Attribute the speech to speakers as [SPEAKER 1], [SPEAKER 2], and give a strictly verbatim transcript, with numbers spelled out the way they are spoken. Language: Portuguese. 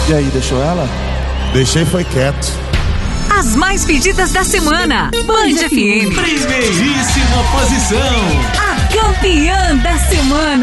[SPEAKER 1] E aí, deixou ela?
[SPEAKER 2] Deixei, foi quieto.
[SPEAKER 3] As mais pedidas da semana. Band F M.
[SPEAKER 4] Primeiríssima posição.
[SPEAKER 3] A campeã da semana.